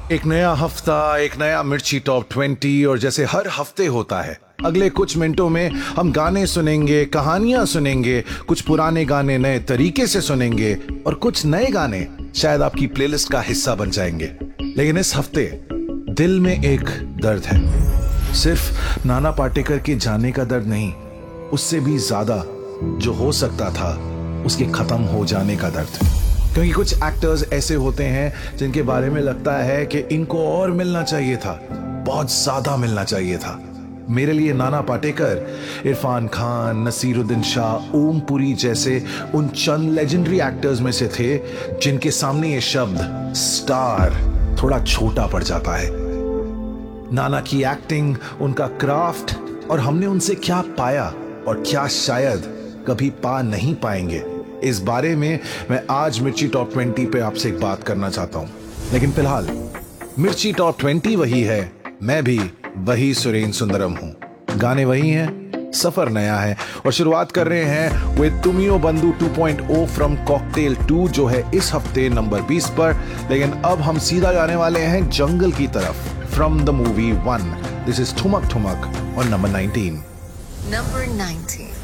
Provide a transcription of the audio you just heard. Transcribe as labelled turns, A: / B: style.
A: एक नया हफ्ता, एक नया मिर्ची टॉप 20 और जैसे हर हफ्ते होता है, अगले कुछ मिनटों में हम गाने सुनेंगे, कहानियां सुनेंगे, कुछ पुराने गाने नए तरीके से सुनेंगे और कुछ नए गाने शायद आपकी प्लेलिस्ट का हिस्सा बन जाएंगे। लेकिन इस हफ्ते दिल में एक दर्द है, सिर्फ नाना पाटेकर के जाने का दर्द नहीं, उससे भी ज्यादा जो हो सकता था उसके खत्म हो जाने का दर्द। क्योंकि कुछ एक्टर्स ऐसे होते हैं जिनके बारे में लगता है कि इनको और मिलना चाहिए था, बहुत ज्यादा मिलना चाहिए था। मेरे लिए नाना पाटेकर इरफान खान, नसीरुद्दीन शाह, ओम पुरी जैसे उन चंद लेजेंडरी एक्टर्स में से थे जिनके सामने ये शब्द स्टार थोड़ा छोटा पड़ जाता है। नाना की एक्टिंग, उनका क्राफ्ट और हमने उनसे क्या पाया और क्या शायद कभी पा नहीं पाएंगे, इस बारे में मैं आज मिर्ची टॉप 20 पे आपसे एक बात करना चाहता हूं। लेकिन फिलहाल मिर्ची टॉप 20 वही है, मैं भी वही सुरेन सुंदरम हूं। गाने वही हैं, सफर नया है और शुरुआत कर रहे हैं विद तुमियो बंधु 2.0 फ्रॉम कॉकटेल 2 जो है इस हफ्ते नंबर 20 पर। लेकिन अब हम सीधा जाने वाले हैं जंगल की तरफ from the movie 1। This is ठुमक ठुमक और नंबर 19।
B: Number 19.